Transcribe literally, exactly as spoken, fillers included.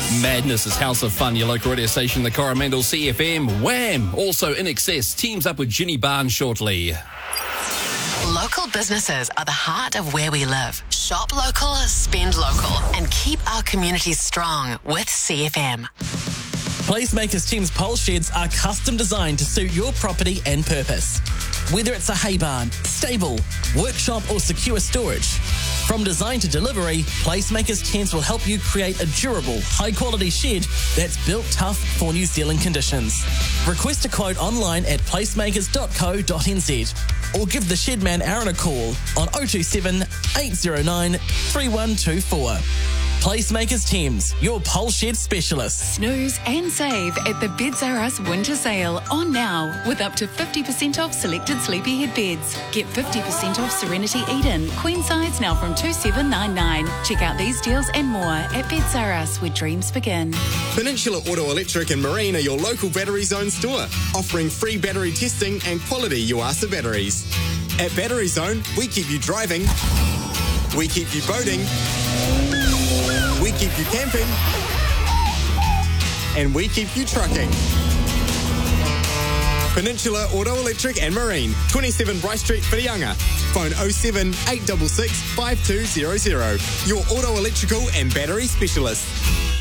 Madness is House of Fun, your local radio station, the Coromandel C F M. Wham! Also In Excess teams up with Ginny Barnes shortly. Local businesses are the heart of where we live. Shop local, spend local, and keep our communities strong with C F M. Placemakers Tim's pole sheds are custom designed to suit your property and purpose. Whether it's a hay barn, stable, workshop or secure storage, from design to delivery, Placemakers Tents will help you create a durable, high-quality shed that's built tough for New Zealand conditions. Request a quote online at placemakers dot co dot n z or give the Shedman Aaron a call on oh two seven, eight oh nine, three one two four. Placemakers Thames, your pole shed specialist. Snooze and save at the Beds R Us winter sale on now with up to fifty percent off selected sleepyhead beds. Get fifty percent off Serenity Eden, queen size now from two seven nine nine. Check out these deals and more at Beds R Us, where dreams begin. Peninsula Auto Electric and Marine are your local Battery Zone store, offering free battery testing and quality Yuasa batteries. At Battery Zone, we keep you driving, we keep you boating, we keep you camping, and we keep you trucking. Peninsula Auto Electric and Marine, twenty-seven Bryce Street, Whitianga. Phone oh seven, eight six six, five two zero zero. Your auto electrical and battery specialist.